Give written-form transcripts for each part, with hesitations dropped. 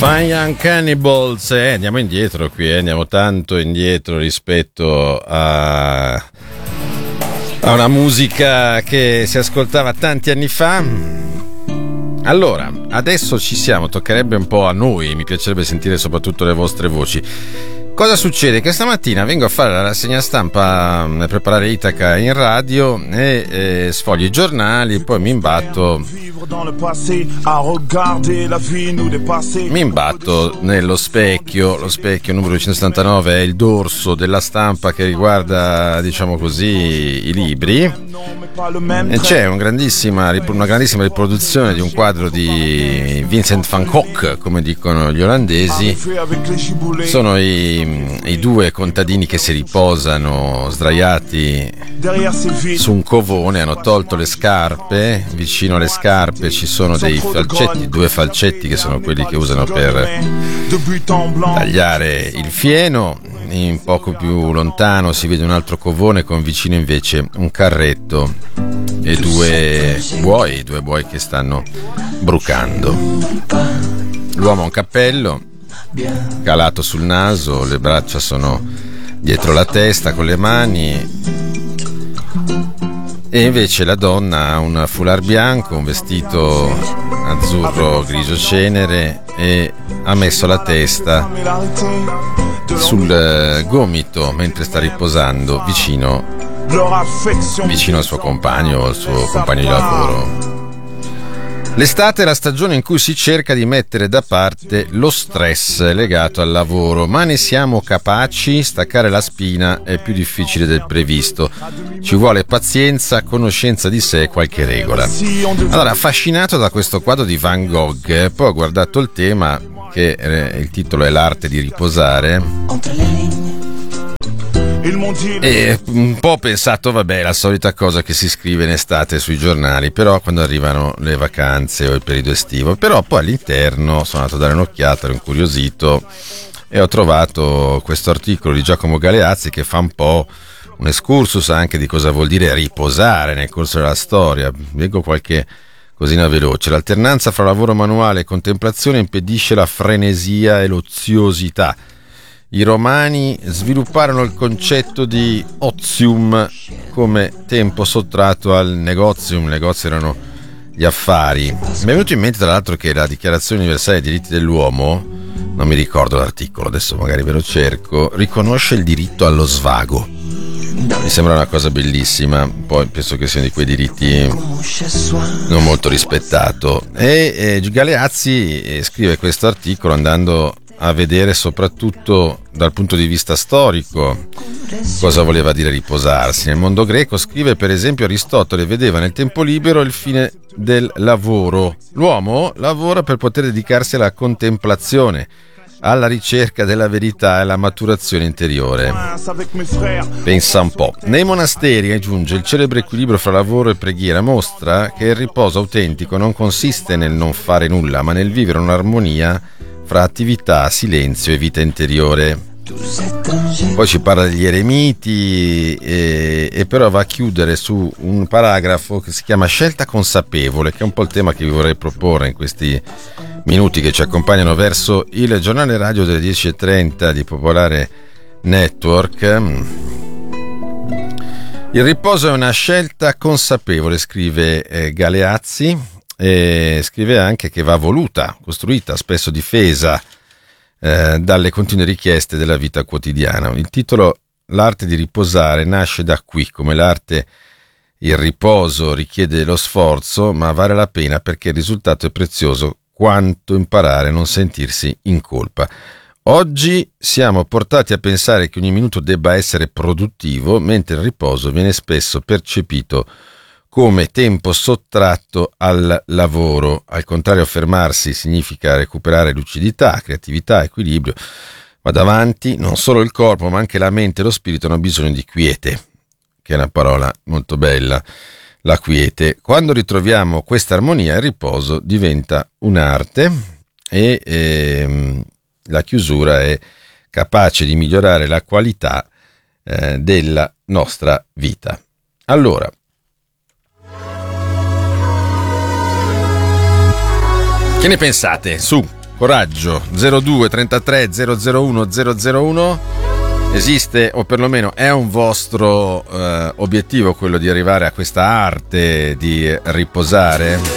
Fine Young Cannibals, andiamo indietro qui, andiamo tanto indietro rispetto a una musica che si ascoltava tanti anni fa. Allora, adesso ci siamo, toccherebbe un po' a noi, mi piacerebbe sentire soprattutto le vostre voci. Cosa succede? Che stamattina vengo a fare la rassegna stampa, a preparare Itaca in radio e sfoglio i giornali, poi mi imbatto nello specchio. Lo specchio numero 279 è il dorso della stampa che riguarda, diciamo così, i libri, e c'è una grandissima riproduzione di un quadro di Vincent van Gogh, come dicono gli olandesi. Sono i due contadini che si riposano sdraiati su un covone, hanno tolto le scarpe, vicino alle scarpe ci sono dei falcetti, due falcetti che sono quelli che usano per tagliare il fieno. In poco più lontano si vede un altro covone con vicino invece un carretto e due buoi che stanno brucando. L'uomo ha un cappello calato sul naso, le braccia sono dietro la testa con le mani, e invece la donna ha un foulard bianco, un vestito azzurro grigio cenere e ha messo la testa sul gomito mentre sta riposando vicino al suo compagno o al suo compagno di lavoro. L'estate è la stagione in cui si cerca di mettere da parte lo stress legato al lavoro, ma ne siamo capaci? Staccare la spina è più difficile del previsto. Ci vuole pazienza, conoscenza di sé e qualche regola. Allora, affascinato da questo quadro di Van Gogh, poi ho guardato il tema, che il titolo è L'arte di riposare, e un po' ho pensato, vabbè, la solita cosa che si scrive in estate sui giornali, però quando arrivano le vacanze o il periodo estivo. Però poi all'interno sono andato a dare un'occhiata, ero incuriosito e ho trovato questo articolo di Giacomo Galeazzi che fa un po' un excursus anche di cosa vuol dire riposare nel corso della storia. Leggo qualche cosina veloce. L'alternanza fra lavoro manuale e contemplazione impedisce la frenesia e l'oziosità. I romani svilupparono il concetto di otium come tempo sottratto al negotium. I negozi erano gli affari. Mi è venuto in mente tra l'altro che la Dichiarazione Universale dei Diritti dell'Uomo, non mi ricordo l'articolo, adesso magari ve lo cerco, riconosce il diritto allo svago. Mi sembra una cosa bellissima, poi penso che siano di quei diritti non molto rispettato. E Galeazzi scrive questo articolo andando a vedere soprattutto dal punto di vista storico cosa voleva dire riposarsi. Nel mondo greco, scrive per esempio, Aristotele vedeva nel tempo libero il fine del lavoro. L'uomo lavora per poter dedicarsi alla contemplazione, alla ricerca della verità e alla maturazione interiore. Pensa un po'. Nei monasteri, aggiunge, il celebre equilibrio fra lavoro e preghiera mostra che il riposo autentico non consiste nel non fare nulla, ma nel vivere un'armonia fra attività, silenzio e vita interiore. Poi ci parla degli eremiti e però va a chiudere su un paragrafo che si chiama Scelta consapevole, che è un po' il tema che vi vorrei proporre in questi minuti che ci accompagnano verso il giornale radio delle 10:30 di Popolare Network. Il riposo è una scelta consapevole, scrive Galeazzi. E scrive anche che va voluta, costruita, spesso difesa dalle continue richieste della vita quotidiana. Il titolo L'arte di riposare nasce da qui. Come l'arte, il riposo richiede lo sforzo, ma vale la pena perché il risultato è prezioso quanto imparare a non sentirsi in colpa. Oggi siamo portati a pensare che ogni minuto debba essere produttivo, mentre il riposo viene spesso percepito come tempo sottratto al lavoro. Al contrario, fermarsi significa recuperare lucidità, creatività, equilibrio. Vado avanti, non solo il corpo, ma anche la mente e lo spirito hanno bisogno di quiete, che è una parola molto bella, la quiete. Quando ritroviamo questa armonia, il riposo diventa un'arte e la chiusura è capace di migliorare la qualità della nostra vita. Allora, che ne pensate? Su, Coraggio. 02 33 001 001. Esiste, o perlomeno è un vostro obiettivo quello di arrivare a questa arte di riposare?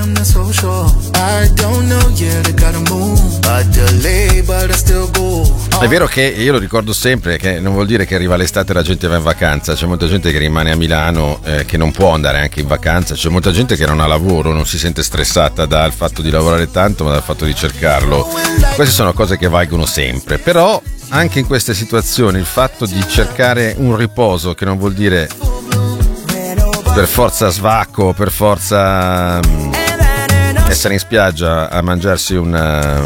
È vero che io lo ricordo sempre che non vuol dire che arriva l'estate e la gente va in vacanza, c'è molta gente che rimane a Milano che non può andare anche in vacanza, c'è molta gente che non ha lavoro, non si sente stressata dal fatto di lavorare tanto ma dal fatto di cercarlo. Queste sono cose che valgono sempre, però anche in queste situazioni il fatto di cercare un riposo, che non vuol dire per forza svacco, per forza essere in spiaggia a mangiarsi un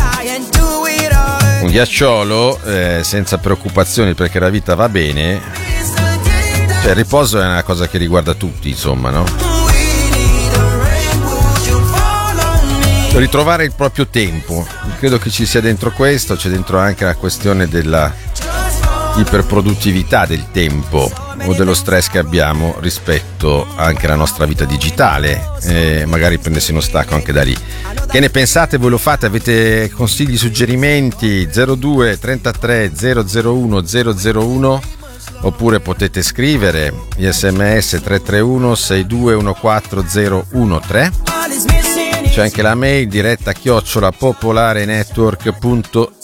ghiacciolo senza preoccupazioni perché la vita va bene, cioè il riposo è una cosa che riguarda tutti, insomma, no? Ritrovare il proprio tempo, credo che ci sia dentro questo, c'è dentro anche la questione della iperproduttività del tempo o dello stress che abbiamo rispetto anche alla nostra vita digitale, magari prendersi uno stacco anche da lì. Che ne pensate? Voi lo fate? Avete consigli, suggerimenti? 02 33 001 001 oppure potete scrivere gli sms 331 6214013. C'è anche la mail diretta @popolarenetwork.it.